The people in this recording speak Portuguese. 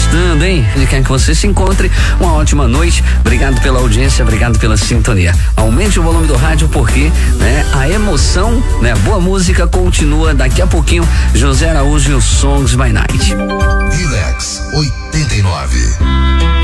gostando, hein? Ele quer que você se encontre uma ótima noite. Obrigado pela audiência, obrigado pela sintonia. Aumente o volume do rádio porque, né, a emoção, né, a boa música continua daqui a pouquinho. José Araújo e os Songs by Night. Relax 89.